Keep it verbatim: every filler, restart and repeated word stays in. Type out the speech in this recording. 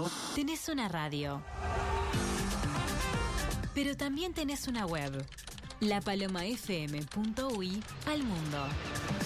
Tenés una radio, pero también tenés una web, la paloma f m punto u i al mundo.